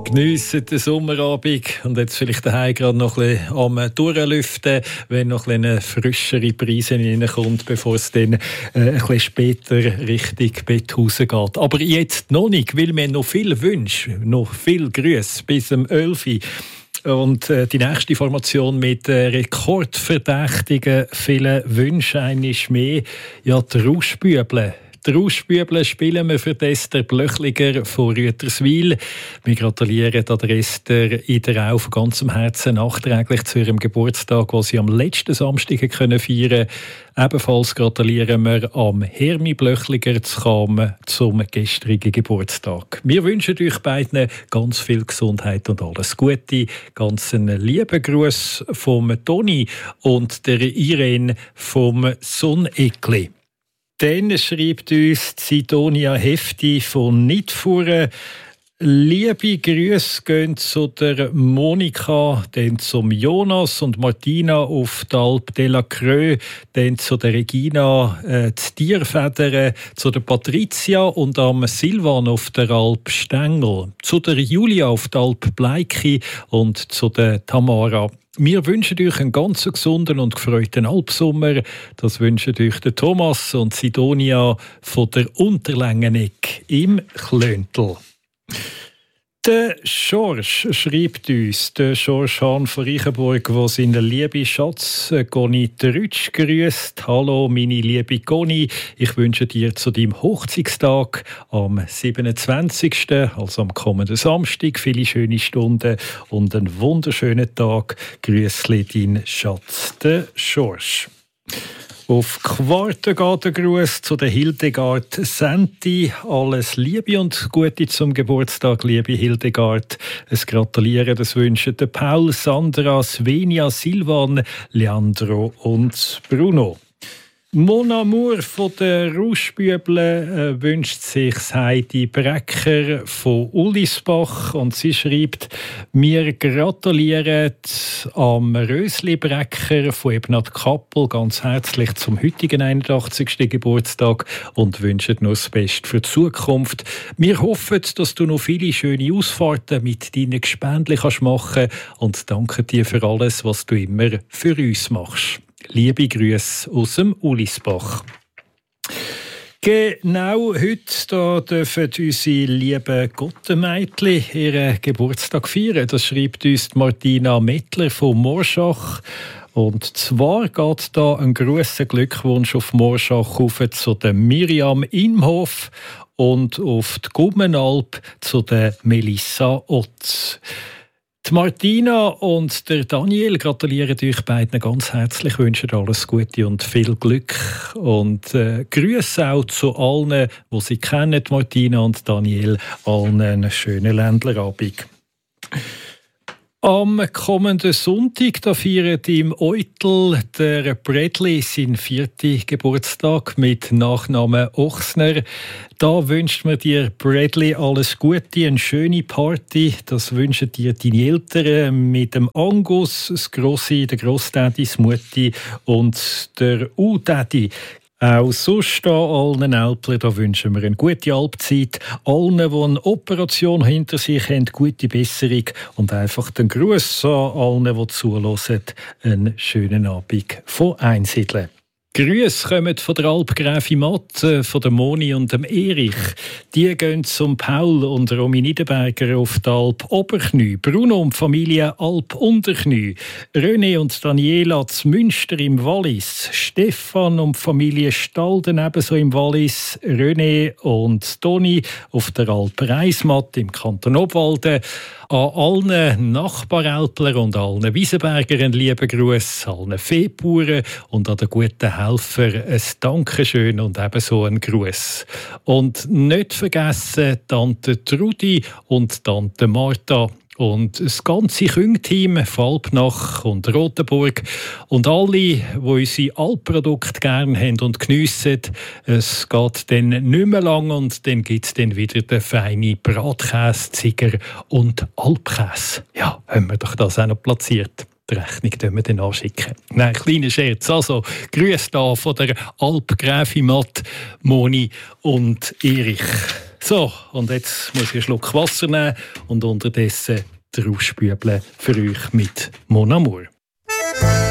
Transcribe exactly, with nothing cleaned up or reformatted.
Geniessen den Sommerabend und jetzt vielleicht daheim gerade noch ein bisschen am Durchlüften, wenn noch ein eine frischere Brise reinkommt, bevor es dann äh, ein bisschen später Richtung Betthausen geht. Aber jetzt noch nicht, weil wir noch viel wünschen, noch viel Grüße bis zum elf Uhr. Und äh, die nächste Formation mit äh, rekordverdächtigen vielen Wünschen eines mehr, ja, die Rauschbüble. Die Rauschbüble spielen wir für Esther Blöchliger von Rüterswil. Wir gratulieren der Esther Ider auch von ganzem Herzen nachträglich zu ihrem Geburtstag, den sie am letzten Samstag feiern konnte. Ebenfalls gratulieren wir am Hermi Blöchliger zu Kamen zum gestrigen Geburtstag. Wir wünschen euch beiden ganz viel Gesundheit und alles Gute. Ganz einen lieben Gruß vom Toni und der Irene vom Sonneckli. Dann schreibt uns Sidonia Hefti von Nidfuren. Liebe Grüße gehen zu der Monika, dann zum Jonas und Martina auf der Alp de la Creux, dann zu der Regina äh, die Tierfedern, zu der Patricia und am Silvan auf der Alp Stengel, zu der Julia auf der Alp Bleiki und zu der Tamara. Wir wünschen euch einen ganz gesunden und gefreuten Alpsommer. Das wünschen euch der Thomas und Sidonia von der Unterlängeneck im Klöntel. Der Schorsch schreibt uns, der Schorsch Hahn von Reichenburg, der seinen lieben Schatz Conny Trütsch grüßt. Hallo, meine liebe Conny, ich wünsche dir zu deinem Hochzeitstag am siebenundzwanzigsten also am kommenden Samstag, viele schöne Stunden und einen wunderschönen Tag. Grüßli, dein Schatz, der Schorsch. Auf Quarte geht der Gruß zu der Hildegard Senti. Alles Liebe und Gute zum Geburtstag, liebe Hildegard. Es gratulieren, das wünschen der Paul, Sandra, Svenja, Silvan, Leandro und Bruno. Mon Amour von der Rauschbüble äh, wünscht sich Heidi Brecker von Ulisbach und sie schreibt, wir gratulieren am Rösli Brecker von Ebnat Kappel ganz herzlich zum heutigen einundachtzigsten Geburtstag und wünschen noch das Beste für die Zukunft. Wir hoffen, dass du noch viele schöne Ausfahrten mit deinen Gespendli kannst machen und danken dir für alles, was du immer für uns machst. Liebe Grüße aus dem Ulisbach. Genau heute da dürfen unsere lieben Gottenmädchen ihren Geburtstag feiern. Das schreibt uns Martina Mettler von Morschach. Und zwar geht da ein grosser Glückwunsch auf Morschach auf zu der Miriam Imhoff und auf die Gummenalp zu der Melissa Otz. Die Martina und der Daniel gratulieren euch beiden ganz herzlich, wünschen alles Gute und viel Glück. Und äh, Grüße auch zu allen, die sie kennen, Martina und Daniel, allen einen schönen Ländlerabend. Am kommenden Sonntag da feiert im Eutel der Bradley seinen vierten Geburtstag mit Nachnamen Ochsner. Da wünscht mir dir, Bradley, alles Gute, eine schöne Party. Das wünschen dir deine Eltern mit dem Angus, das Grossi, der Grosstädi, das Mutti und der U-Daddy. Auch sonst an allen Alplern, da wünschen wir eine gute Alpzeit. Allen, die eine Operation hinter sich haben, gute Besserung. Und einfach den Gruß an allen, die zuhören, einen schönen Abend von Einsiedeln. Grüße kommen von der Alpgräfin Matt, von der Moni und dem Erich. Die gehen zum Paul und Romy Niederberger auf die Alp Oberknü, Bruno und Familie Alp Unterknü, René und Daniela zu Münster im Wallis, Stefan und Familie Stalden ebenso im Wallis, René und Toni auf der Alp Reismatt im Kanton Obwalden. An allen Nachbarälpler und allen Wiesenberger einen lieben Gruß, allen Viehbauern und an den guten Helfer ein Dankeschön und ebenso einen Gruß. Und nicht vergessen Tante Trudi und Tante Martha. Und das ganze Küng-Team von Alpnach und Rotenburg und alle, die unsere Alpprodukte gerne haben und geniessen, es geht dann nicht mehr lang und dann gibt es dann wieder den feinen Bratkäse, Ziger und Alpkäse. Ja, haben wir doch das auch noch platziert. Die Rechnung können wir dann anschicken. Nein, kleiner Scherz. Also, Grüße da von der Alpgräfin Matt, Moni und Erich. So, und jetzt muss ich einen Schluck Wasser nehmen und unterdessen draufspübeln für euch mit Mon Amour.